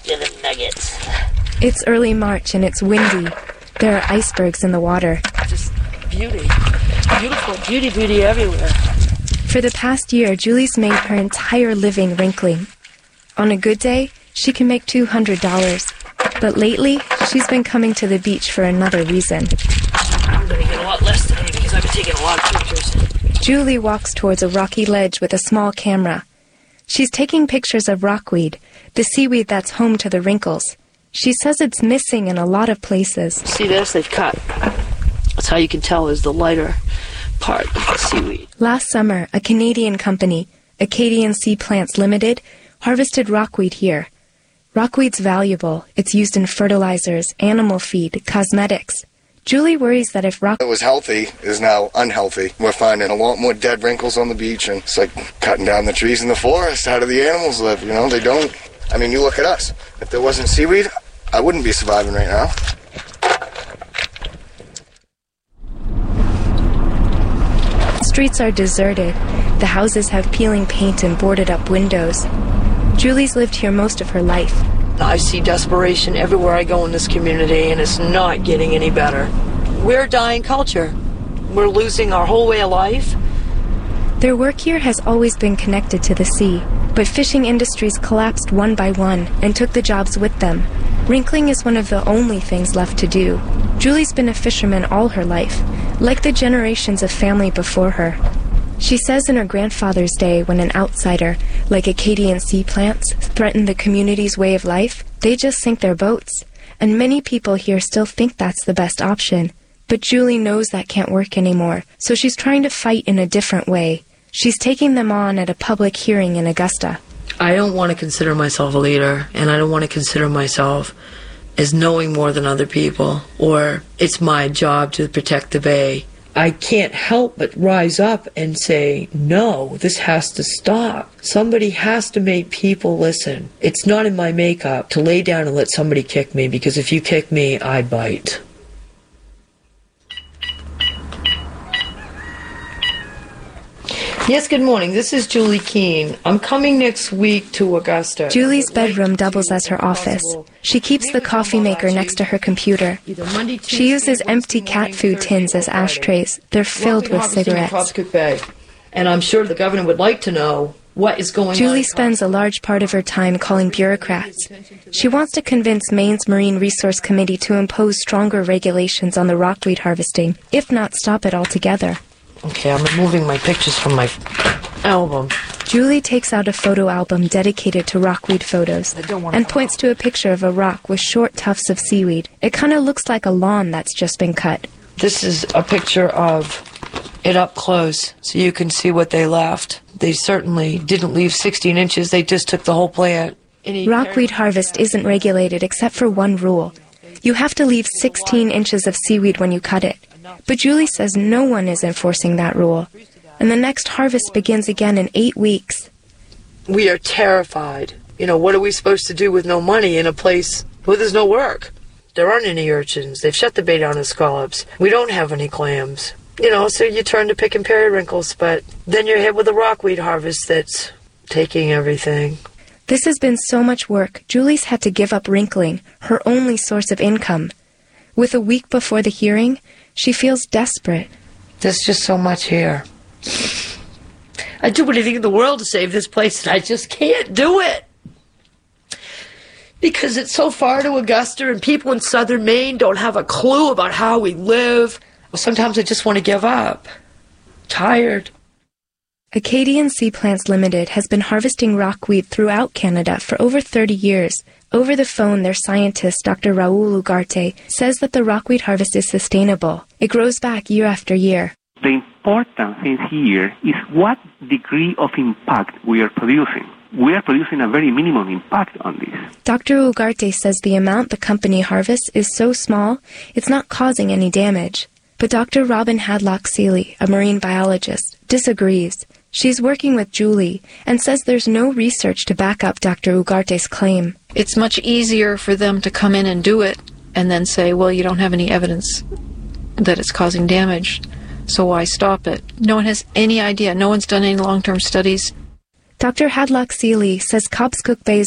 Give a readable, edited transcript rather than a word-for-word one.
to the nuggets. It's early March and it's windy. There are icebergs in the water. Just beauty. Beautiful beauty everywhere. For the past year, Julie's made her entire living wrinkling. On a good day, she can make $200. But lately, she's been coming to the beach for another reason. I'm going to get a lot less today because I've been taking a lot of pictures. Julie walks towards a rocky ledge with a small camera. She's taking pictures of rockweed, the seaweed that's home to the wrinkles. She says it's missing in a lot of places. See this? They've cut. That's how you can tell is the lighter part of the seaweed. Last summer, a Canadian company, Acadian Sea Plants Limited, harvested rockweed here. Rockweed's valuable. It's used in fertilizers, animal feed, cosmetics. Julie worries that if It was healthy is now unhealthy. We're finding a lot more dead wrinkles on the beach, and it's like cutting down the trees in the forest. How do the animals live? You know, they don't. I mean, you look at us. If there wasn't seaweed, I wouldn't be surviving right now. Streets are deserted. The houses have peeling paint and boarded-up windows. Julie's lived here most of her life. I see desperation everywhere I go in this community, and it's not getting any better. We're a dying culture. We're losing our whole way of life. Their work here has always been connected to the sea, but fishing industries collapsed one by one and took the jobs with them. Wrinkling is one of the only things left to do. Julie's been a fisherman all her life, like the generations of family before her. She says in her grandfather's day, when an outsider, like Acadian Sea Plants, threatened the community's way of life, they just sink their boats. And many people here still think that's the best option. But Julie knows that can't work anymore, so she's trying to fight in a different way. She's taking them on at a public hearing in Augusta. I don't want to consider myself a leader, and I don't want to consider myself as knowing more than other people, or it's my job to protect the bay. I can't help but rise up and say, no, this has to stop. Somebody has to make people listen. It's not in my makeup to lay down and let somebody kick me, because if you kick me, I bite. Yes, good morning. This is Julie Keene. I'm coming next week to Augusta. Julie's bedroom doubles as her office. She keeps the coffee maker next to her computer. She uses empty cat food tins as ashtrays. They're filled with cigarettes. And I'm sure the governor would like to know what is going on. Julie spends a large part of her time calling bureaucrats. She wants to convince Maine's Marine Resource Committee to impose stronger regulations on the rockweed harvesting, if not stop it altogether. Okay, I'm removing my pictures from my album. Julie takes out a photo album dedicated to rockweed photos and points to a picture of a rock with short tufts of seaweed. It kind of looks like a lawn that's just been cut. This is a picture of it up close, so you can see what they left. They certainly didn't leave 16 inches, they just took the whole plant. Rockweed harvest isn't regulated except for one rule. You have to leave 16 inches of seaweed when you cut it. But Julie says no one is enforcing that rule, and the next harvest begins again in 8 weeks. We are terrified. You know, what are we supposed to do with no money in a place where there's no work? There aren't any urchins. They've shut the bay down to scallops. We don't have any clams. You know, so you turn to picking periwinkles, but then you're hit with a rockweed harvest that's taking everything. This has been so much work, Julie's had to give up wrinkling, her only source of income. With a week before the hearing, she feels desperate. There's just so much here. I'd do anything in the world to save this place, and I just can't do it. Because it's so far to Augusta, and people in southern Maine don't have a clue about how we live. Sometimes I just want to give up. Tired. Acadian Sea Plants Limited has been harvesting rockweed throughout Canada for over 30 years. Over the phone, their scientist, Dr. Raul Ugarte, says that the rockweed harvest is sustainable. It grows back year after year. The important thing here is what degree of impact we are producing. We are producing a very minimum impact on this. Dr. Ugarte says the amount the company harvests is so small, it's not causing any damage. But Dr. Robin Hadlock-Seeley, a marine biologist, disagrees. She's working with Julie and says there's no research to back up Dr. Ugarte's claim. It's much easier for them to come in and do it and then say, well, you don't have any evidence that it's causing damage, so why stop it? No one has any idea. No one's done any long-term studies. Dr. Hadlock-Seeley says Cobscook Bay's